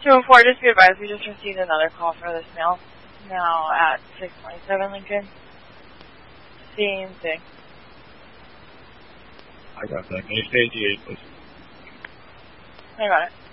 214, just be advised, we just received another call for this mail. Now at 627 Lincoln. Same thing. I got that. Can you stay at G8, please? I got it.